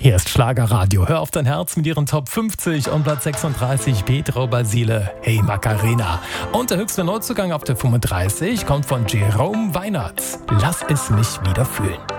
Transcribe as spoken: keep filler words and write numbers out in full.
Hier ist Schlagerradio. Hör auf dein Herz mit ihren Top fünfzig und Platz sechsunddreißig Pedro Basile, Hey Macarena. Und der höchste Neuzugang auf der fünfunddreißig kommt von Jerome Weinertz. Lass es mich wieder fühlen.